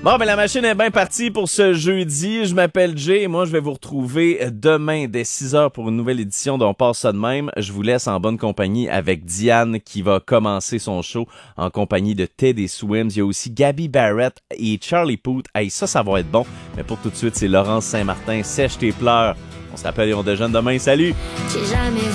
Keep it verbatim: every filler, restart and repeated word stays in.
Bon, ben la machine est bien partie pour ce jeudi. Je m'appelle Jay et moi, je vais vous retrouver demain dès six heures pour une nouvelle édition d'On passe ça de même. Je vous laisse en bonne compagnie avec Diane qui va commencer son show en compagnie de Teddy Swims. Il y a aussi Gabby Barrett et Charlie Puth. Hey, ça, ça va être bon. Mais pour tout de suite, c'est Laurence Saint-Martin. Sèche tes pleurs. On se rappelle, on déjeune demain. Salut! J'ai jamais